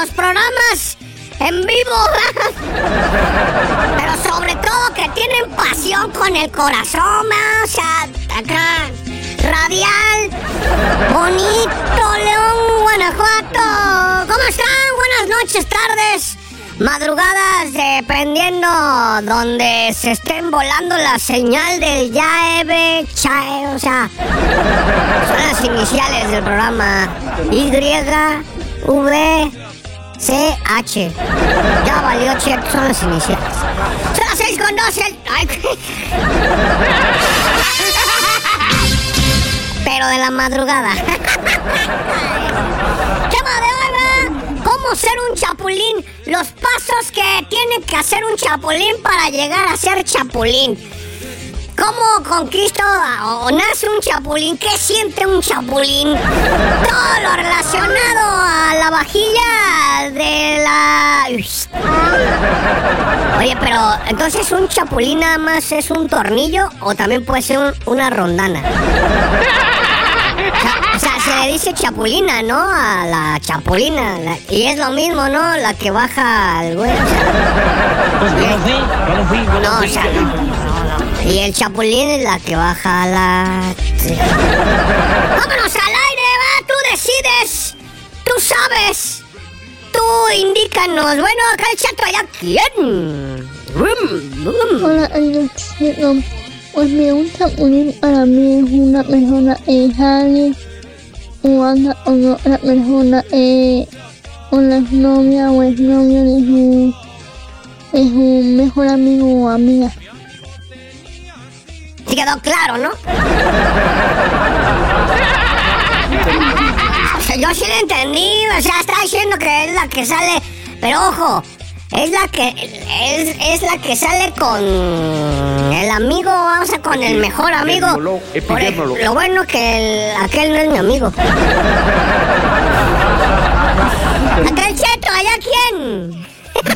los programas en vivo, pero sobre todo que tienen pasión con el corazón, o sea, acá, radial, bonito, León, Guanajuato. ¿Cómo están? Buenas noches, tardes, madrugadas, dependiendo donde se estén volando la señal del YAEB, CHAE, o sea, son las iniciales del programa YVCH. Ya valió, check, son las iniciales. Son las 6:12. Ay. Pero de la madrugada. Tema de hoy, ¿verdad? ¿Cómo ser un chapulín? Los pasos que tiene que hacer un chapulín para llegar a ser chapulín. ¿Cómo conquista o nace un chapulín? ¿Qué siente un chapulín? Todo lo relacionado a la vajilla de la... Oye, pero entonces un chapulín nada más es un tornillo o también puede ser una rondana. O sea, se le dice chapulina, ¿no? A la chapulina. Y es lo mismo, ¿no? La que baja al güey. No, o sea, no. Y el chapulín es la que baja a la... ¡Vámonos al aire, va! Tú decides. Tú sabes. Tú indícanos. Bueno, acá el chato, allá, ¿quién? Hola, Alexito. Pues un chapulín para mí es una persona alguien o anda con otra persona con la novia o es novio de su mejor amigo o amiga. Sí quedó claro, ¿no? O sea, yo sí lo entendí, o sea, está diciendo que es la que sale, pero ojo, es la que sale con el amigo, o sea, con el mejor amigo. Lo bueno que aquel no es mi amigo. Acá el cheto, ¿allá quién?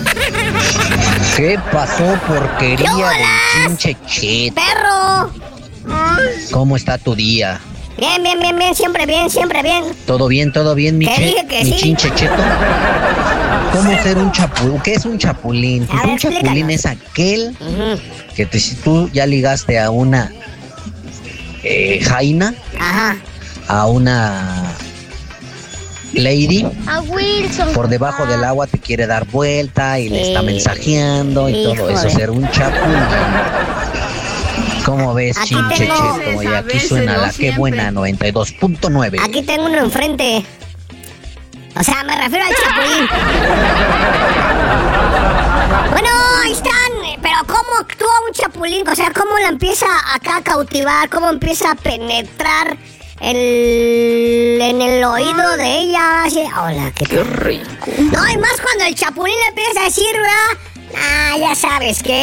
¿Qué pasó, porquería ¡Hola! del chinche cheto? ¡Perro! ¿Cómo está tu día? Bien, siempre bien. ¿Todo bien, mi sí. chinche cheto? ¿Cómo ser un chapulín? ¿Qué es un chapulín? Pues un chapulín es aquel que si tú ya ligaste a una jaina, a una lady, A Wilson. por debajo del agua te quiere dar vuelta y le está mensajeando y todo eso, ser un chapulín. ¿Cómo ves, Aquí chinche tengo- cheto? Y aquí suena la que buena 92.9. Aquí tengo uno enfrente. O sea, me refiero al chapulín. Bueno, ahí están. Pero ¿cómo actúa un chapulín? O sea, ¿cómo la empieza acá a cautivar? ¿Cómo empieza a penetrar en el oído de ella? Así, hola, qué rico. No, y más cuando el chapulín le empieza a decir, ¿verdad? Ah, ya sabes que